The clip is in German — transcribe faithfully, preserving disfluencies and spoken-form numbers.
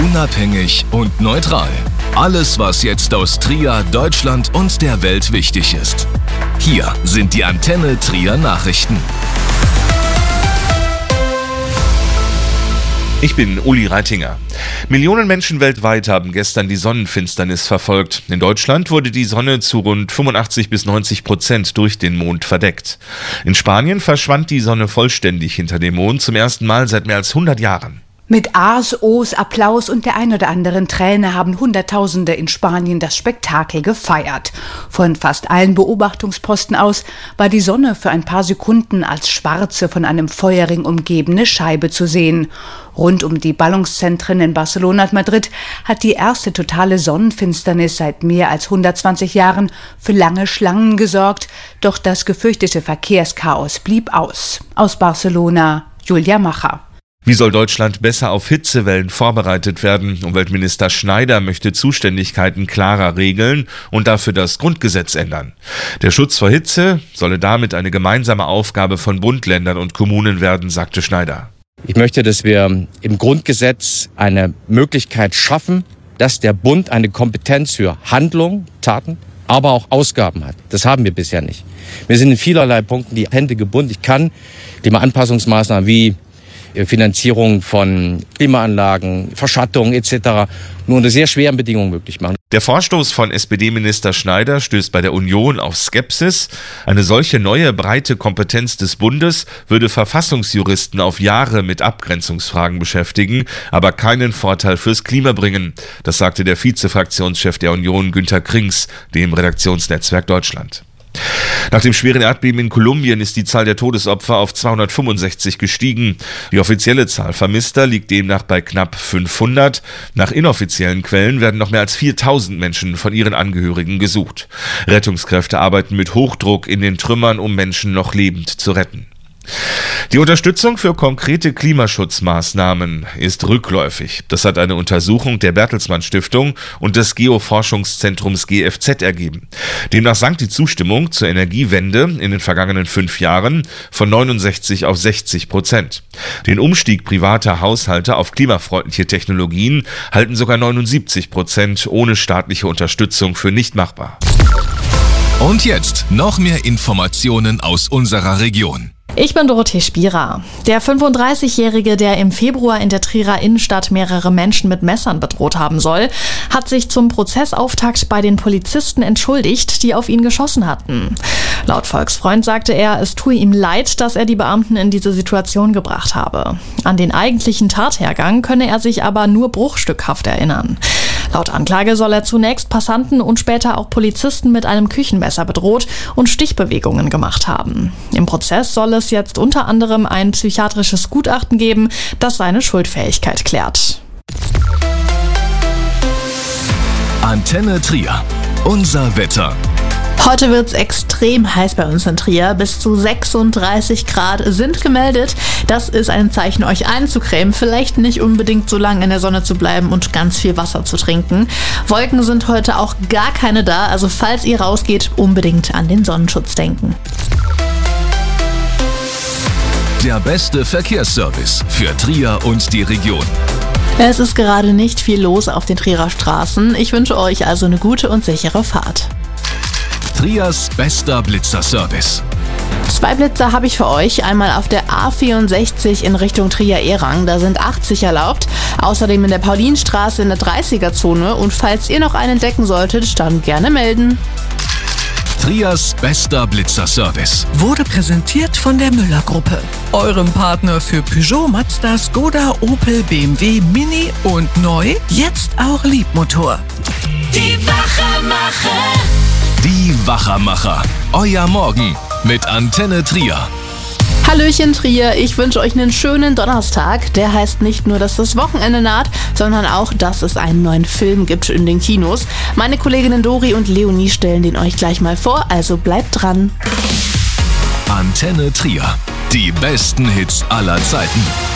Unabhängig und neutral. Alles, was jetzt aus Trier, Deutschland und der Welt wichtig ist. Hier sind die Antenne Trier Nachrichten. Ich bin Uli Reitinger. Millionen Menschen weltweit haben gestern die Sonnenfinsternis verfolgt. In Deutschland wurde die Sonne zu rund fünfundachtzig bis neunzig Prozent durch den Mond verdeckt. In Spanien verschwand die Sonne vollständig hinter dem Mond zum ersten Mal seit mehr als hundert Jahren. Mit A's, O's, Applaus und der ein oder anderen Träne haben Hunderttausende in Spanien das Spektakel gefeiert. Von fast allen Beobachtungsposten aus war die Sonne für ein paar Sekunden als schwarze, von einem Feuerring umgebene Scheibe zu sehen. Rund um die Ballungszentren in Barcelona und Madrid hat die erste totale Sonnenfinsternis seit mehr als hundertzwanzig Jahren für lange Schlangen gesorgt. Doch das gefürchtete Verkehrschaos blieb aus. Aus Barcelona, Julia Macher. Wie soll Deutschland besser auf Hitzewellen vorbereitet werden? Umweltminister Schneider möchte Zuständigkeiten klarer regeln und dafür das Grundgesetz ändern. Der Schutz vor Hitze solle damit eine gemeinsame Aufgabe von Bund, Ländern und Kommunen werden, sagte Schneider. Ich möchte, dass wir im Grundgesetz eine Möglichkeit schaffen, dass der Bund eine Kompetenz für Handlung, Taten, aber auch Ausgaben hat. Das haben wir bisher nicht. Wir sind in vielerlei Punkten die Hände gebunden. Ich kann Klimaanpassungsmaßnahmen wie Finanzierung von Klimaanlagen, Verschattung et cetera nur unter sehr schweren Bedingungen möglich machen. Der Vorstoß von S P D-Minister Schneider stößt bei der Union auf Skepsis. Eine solche neue breite Kompetenz des Bundes würde Verfassungsjuristen auf Jahre mit Abgrenzungsfragen beschäftigen, aber keinen Vorteil fürs Klima bringen. Das sagte der Vize-Fraktionschef der Union Günter Krings, dem Redaktionsnetzwerk Deutschland. Nach dem schweren Erdbeben in Kolumbien ist die Zahl der Todesopfer auf zweihundertfünfundsechzig gestiegen. Die offizielle Zahl Vermisster liegt demnach bei knapp fünfhundert. Nach inoffiziellen Quellen werden noch mehr als viertausend Menschen von ihren Angehörigen gesucht. Rettungskräfte arbeiten mit Hochdruck in den Trümmern, um Menschen noch lebend zu retten. Die Unterstützung für konkrete Klimaschutzmaßnahmen ist rückläufig. Das hat eine Untersuchung der Bertelsmann Stiftung und des Geoforschungszentrums G F Z ergeben. Demnach sank die Zustimmung zur Energiewende in den vergangenen fünf Jahren von neunundsechzig auf sechzig Prozent. Den Umstieg privater Haushalte auf klimafreundliche Technologien halten sogar neunundsiebzig Prozent ohne staatliche Unterstützung für nicht machbar. Und jetzt noch mehr Informationen aus unserer Region. Ich bin Dorothee Spierer. Der fünfunddreißigjährige, der im Februar in der Trierer Innenstadt mehrere Menschen mit Messern bedroht haben soll, hat sich zum Prozessauftakt bei den Polizisten entschuldigt, die auf ihn geschossen hatten. Laut Volksfreund sagte er, es tue ihm leid, dass er die Beamten in diese Situation gebracht habe. An den eigentlichen Tathergang könne er sich aber nur bruchstückhaft erinnern. Laut Anklage soll er zunächst Passanten und später auch Polizisten mit einem Küchenmesser bedroht und Stichbewegungen gemacht haben. Im Prozess soll es jetzt unter anderem ein psychiatrisches Gutachten geben, das seine Schuldfähigkeit klärt. Antenne Trier. Unser Wetter. Heute wird's extrem heiß bei uns in Trier. Bis zu sechsunddreißig Grad sind gemeldet. Das ist ein Zeichen, euch einzucremen. Vielleicht nicht unbedingt so lange in der Sonne zu bleiben und ganz viel Wasser zu trinken. Wolken sind heute auch gar keine da. Also falls ihr rausgeht, unbedingt an den Sonnenschutz denken. Der beste Verkehrsservice für Trier und die Region. Es ist gerade nicht viel los auf den Trierer Straßen. Ich wünsche euch also eine gute und sichere Fahrt. Triers bester Blitzerservice. Zwei Blitzer habe ich für euch. Einmal auf der A vierundsechzig in Richtung Trier-Ehrang. Da sind achtzig erlaubt. Außerdem in der Paulinstraße in der dreißiger-Zone. Und falls ihr noch einen entdecken solltet, dann gerne melden. Triers bester Blitzerservice wurde präsentiert von der Müller-Gruppe, eurem Partner für Peugeot, Mazda, Skoda, Opel, B M W, Mini und neu, jetzt auch Liebmotor. Die Wachermacher. Die Wachermacher. Euer Morgen mit Antenne Trier. Hallöchen Trier, ich wünsche euch einen schönen Donnerstag. Der heißt nicht nur, dass das Wochenende naht, sondern auch, dass es einen neuen Film gibt in den Kinos. Meine Kolleginnen Dori und Leonie stellen den euch gleich mal vor, also bleibt dran. Antenne Trier. Die besten Hits aller Zeiten.